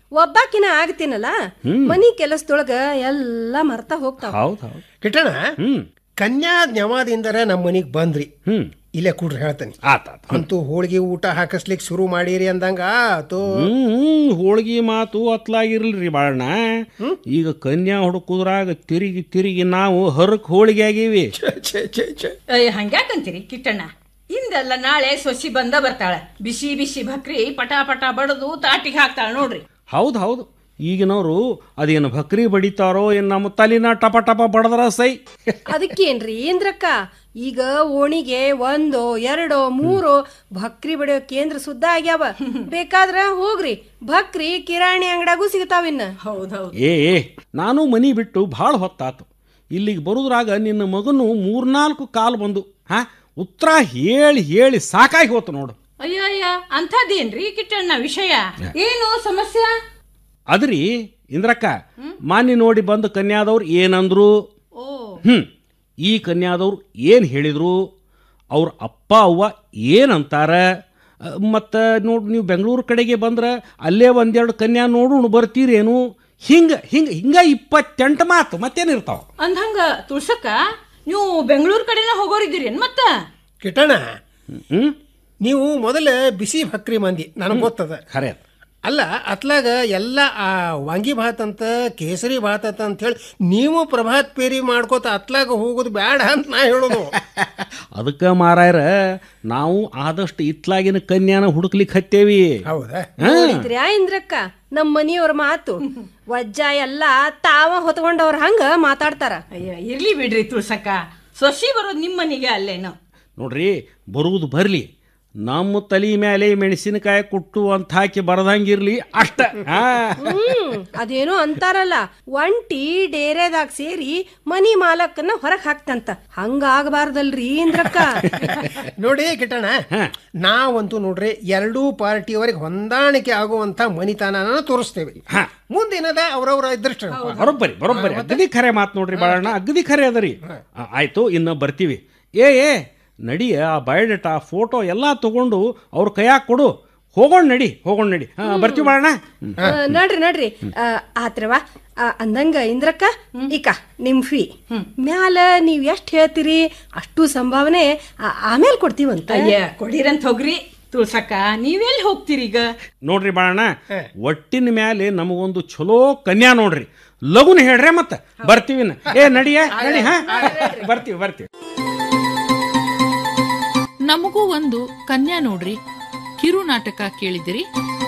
ಒಬ್ಬಾಕಿನ ಆಗ್ತೀನಲ್ಲ ಮನಿ ಕೆಲಸದೊಳಗ ಎಲ್ಲ ಮರ್ತಾ ಹೋಗ್ತಾವ. ಕಿಟ್ಟಣ, ಕನ್ಯಾ ನ್ಯವಾದಿಂದರ ನಮ್ಮ ಮನಿಗ್ ಬಂದ್ರಿ, ಇಲ್ಲೇ ಕೂಡ್ರಿ ಹೇಳ್ತಾನೆ. ಅಂತೂ ಹೋಳಿಗೆ ಊಟ ಹಾಕಿಸ್ಲಿಕ್ಕೆ ಶುರು ಮಾಡಿರಿ ಅಂದಂಗ ಆತು. ಹೋಳಿಗೆ ಮಾತು ಅತ್ಲಾಗಿರ್ಲ್ರಿ ಬಾಳಣ್ಣ. ಈಗ ಕನ್ಯಾ ಹುಡುಕುದ್ರಾಗ ತಿರುಗಿ ತಿರುಗಿ ನಾವು ಹರಕ್ ಹೋಳಿಗೆ ಆಗೀವಿ. ಹಂಗ್ಯಾಕಂತೀರಿ ಕಿಟ್ಟಣ್ಣ? ಇಂದಲ್ಲ ನಾಳೆ ಸೊಸಿ ಬಂದ ಬರ್ತಾಳ, ಬಿಸಿ ಬಿಸಿ ಭಕ್ರಿ ಪಟ ಪಟ ಬಡದು ತಾಟಿಗೆ ಹಾಕ್ತಾಳ ನೋಡ್ರಿ. ಹೌದು, ಈಗಿನವ್ರು ಅದೇನು ಭಕ್ರಿ ಬಡಿತಾರೋ ಏನ್ ನಮ್ಮ ತಲಿನ ಟಪ ಟಪ ಬಡದ್ರ ಸೈ. ಅದಕ್ಕೇನ್ರಿ ಇಂದ್ರಕ್ಕ, ಈಗ ಓಣಿಗೆ 1, 2, 3 ಭಕ್ರಿ ಬಡಿಯೋ ಕೇಂದ್ರ ಸುದ್ದ ಆಗ್ಯಾವ. ಬೇಕಾದ್ರ ಹೋಗ್ರಿ, ಭಕ್ರಿ ಕಿರಾಣಿ ಅಂಗಡಿಯಾಗೂ ಸಿಗ್ತಾವಿನ್ನ. ಹೌದೌದು. ನಾನು ಮನಿ ಬಿಟ್ಟು ಭಾಳ ಹೊತ್ತಾತು. ಇಲ್ಲಿಗೆ ಬರುದ್ರಾಗ ನಿನ್ನ ಮಗನು 3-4 ಕಾಲು ಬಂದು ಉತ್ತರ ಹೇಳಿ ಹೇಳಿ ಸಾಕಾಗಿ ಹೋತು ನೋಡು. ಅಯ್ಯ ಅಂಥದ್ದೇನ್ರಿ ಕಿಟ್ಟಣ್ಣ ವಿಷಯ? ಏನು ಸಮಸ್ಯೆ? ಅದ್ರಿ ಇಂದ್ರಕ್ಕ, ಮಾನ್ಯ ನೋಡಿ ಬಂದು ಕನ್ಯಾದವ್ರು ಏನಂದ್ರು, ಈ ಕನ್ಯಾದವ್ರು ಏನ್ ಹೇಳಿದ್ರು, ಅವ್ರ ಅಪ್ಪ ಅವ್ವ ಏನಂತಾರ, ಮತ್ತು ನೋಡಿ ನೀವು ಬೆಂಗಳೂರು ಕಡೆಗೆ ಬಂದ್ರೆ ಅಲ್ಲೇ 1-2 ಕನ್ಯಾ ನೋಡು ಬರ್ತೀರೇನು, ಹಿಂಗ 28 ಮಾತು ಮತ್ತೇನಿರ್ತಾವ. ಅಂದಂಗ ತುಳ್ಸಕ್ಕ ನೀವು ಬೆಂಗಳೂರು ಕಡೆನ ಹೋಗೋರಿದ್ದೀರಿ ಮತ್ತ? ಕಿಟ್ಟಣ, ನೀವು ಮೊದಲ ಬಿಸಿ ಭಕ್ರಿ ಮಂದಿ, ನನಗೆ ಗೊತ್ತದ. ಖರೆ ಅಲ್ಲ, ಅತ್ಲಾಗ ಎಲ್ಲ ಆ ವಾಂಗಿ ಭಾತ್ ಅಂತ ಕೇಸರಿ ಭಾತ್ ಅಂತ ಹೇಳಿ ನೀವು ಪ್ರಭಾತ್ ಪೇರಿ ಮಾಡ್ಕೋತ ಅತ್ಲಾಗ ಹೋಗೋದು ಬೇಡ ಅಂತ ನಾ ಹೇಳೋದು. ಅದಕ್ಕೆ ಮಾರಾಯರ ನಾವು ಆದಷ್ಟು ಇತ್ಲಾಗಿನ ಕನ್ಯಾನ ಹುಡುಕ್ಲಿಕ್ಕೆ ಹತ್ತೇವಿ. ಹೌದಾ? ಇಂದ್ರಕ್ಕ, ನಮ್ಮ ಮನಿಯವ್ರ ಮಾತು ವಜ್ಜ ಎಲ್ಲ ತಾವ ಹೊತ್ಕೊಂಡವ್ರ ಹಂಗ ಮಾತಾಡ್ತಾರ. ಅಯ್ಯ ಇರ್ಲಿ ಬಿಡ್ರಿ ತುಳ್ಸಕ್ಕ, ಸೊಸಿ ಬರೋದು ನಿಮ್ಮ ಮನೆಗೆ ಅಲ್ಲೇನು. ನೋಡ್ರಿ, ಬರುವುದು ಬರ್ಲಿ, ನಮ್ಮ ತಲೆ ಮೇಲೆ ಮೆಣಸಿನಕಾಯಿ ಕುಟ್ಟು ಅಂತ ಹಾಕಿ ಬರದಂಗಿರ್ಲಿ ಅಷ್ಟ. ಅದೇನೋ ಅಂತಾರಲ್ಲ, ಒಂಟಿ ಡೇರೆದಾಗ ಸೇರಿ ಮನಿ ಮಾಲಕನ್ನ ಹೊರಗ್ ಹಾಕ್ತಂತ, ಹಂಗಾಗಬಾರ್ದಲ್ರಿ ಇಂದ್ರಕ್ಕ. ನೋಡಿ ಕಿಟ್ಟಣ, ನಾವಂತೂ ನೋಡ್ರಿ ಎರಡೂ ಪಾರ್ಟಿಯವರಿಗೆ ಹೊಂದಾಣಿಕೆ ಆಗುವಂತ ಮನಿತನ ತೋರಿಸ್ತೇವೆ. ಮುಂದಿನದ ಅವ್ರವ್ರ ಇದೃಷ್ಟ. ಬರೋಬ್ಬರಿ ಅಗದಿ ಖರೆ ಮಾತು ನೋಡ್ರಿ ಬಾಳಣ್ಣ, ಅಗದಿ ಖರೆ ಅದರಿ. ಆಯ್ತು, ಇನ್ನು ಬರ್ತೀವಿ. ನಡಿಯ, ಆ ಬಯೋಡೇಟಾ ಫೋಟೋ ಎಲ್ಲ ತಗೊಂಡು ಅವ್ರ ಕೈಯಾಗ ಕೊಡು. ಹೋಗೋಣ ನಡಿ. ಬರ್ತೀವಿ ಬಾಳಣ್ಣ. ನಡ್ರಿ ಆತ್ರವಾ ಅಂದಂಗ ಇಂದ್ರಕ್ಕ, ಈಕ ನಿಮ್ ಫೀ ಮ್ಯಾಲ ನೀವ್ ಎಷ್ಟ್ ಹೇಳ್ತೀರಿ ಅಷ್ಟು ಸಂಭಾವನೆ ಆಮೇಲೆ ಕೊಡ್ತೀವಂತ. ಕೊಡಿರಂತ ಹೋಗ್ರಿ ತುಳ್ಸಕ್ಕ, ನೀವೆಲ್ಲಿ ಹೋಗ್ತೀರಿ ಈಗ? ನೋಡ್ರಿ ಬಾಳಣ್ಣ, ಒಟ್ಟಿನ ಮ್ಯಾಲೆ ನಮಗೊಂದು ಚಲೋ ಕನ್ಯಾ ನೋಡ್ರಿ, ಲಗುನ ಹೇಳ್ರೆ ಮತ್ತ ಬರ್ತೀವಿ. ನಡಿ. ಬರ್ತೀವಿ. ನಮಗೂ ಒಂದು ಕನ್ಯಾ ನೋಡ್ರಿ ಕಿರು ನಾಟಕ ಕೇಳಿದಿರಿ.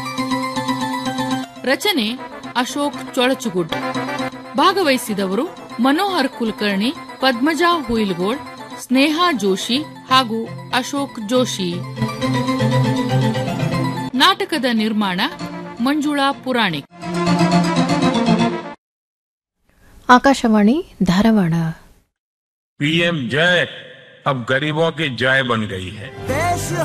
ರಚನೆ ಅಶೋಕ್ ಚೊಳಚುಗುಡ್. ಭಾಗವಹಿಸಿದವರು ಮನೋಹರ್ ಕುಲಕರ್ಣಿ, ಪದ್ಮಜಾ ಹುಯಿಲ್ಗೋಳ್, ಸ್ನೇಹಾ ಜೋಶಿ ಹಾಗೂ ಅಶೋಕ್ ಜೋಶಿ. ನಾಟಕದ ನಿರ್ಮಾಣ ಮಂಜುಳಾ ಪುರಾಣಿಕ್. ಆಕಾಶವಾಣಿ ಧಾರವಾಡ. पीएम जय अब गरीबों की जय बन गई है.